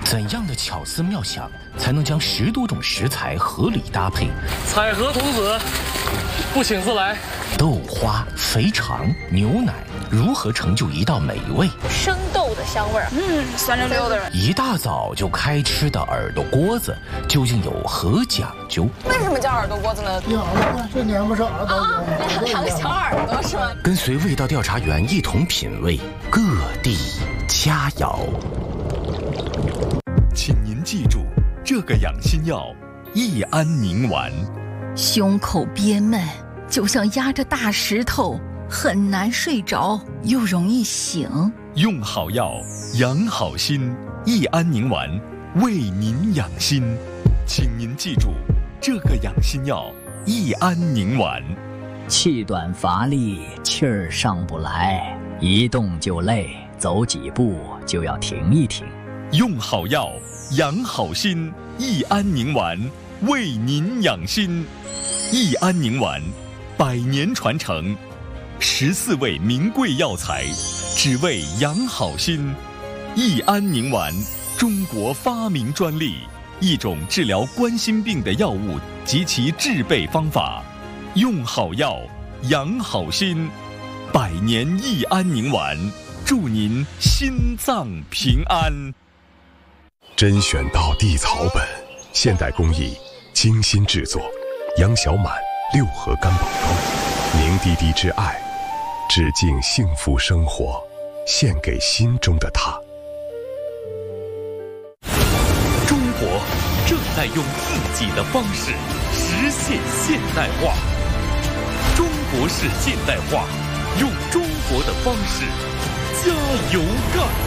怎样的巧思妙想才能将10多种食材合理搭配？ 彩荷童子，不请自来。 豆花、肥肠、牛奶，如何成就一道美味？ 生豆的香味儿，酸溜溜的。 一大早就开吃的耳朵锅子，究竟有何讲究？ 为什么叫耳朵锅子呢？ 这年不是耳朵 2个小耳朵是吗？ 跟随味道调查员一同品味各地佳肴。 请您记住，这个养心药益安宁丸。 胸口憋闷，就像压着大石头，很难睡着，又容易醒。 用好药，养好心，益安宁丸为您养心。请您记住，这个养心药益安宁丸。 气短乏力，气儿上不来，一动就累，走几步就要停一停。 用好药，养好心，益安宁丸为您养心。益安宁丸100年传承，14味名贵药材，只为养好心。益安宁丸，中国发明专利，一种治疗冠心病的药物及其制备方法。用好药，养好心，100年益安宁丸，祝您心脏平安。 甄选到地草本，现代工艺，精心制作，杨小满6合干宝膏，凝滴滴之爱，致敬幸福生活，献给心中的他。 中国正在用自己的方式实现现代化，中国式现代化，用中国的方式加油干。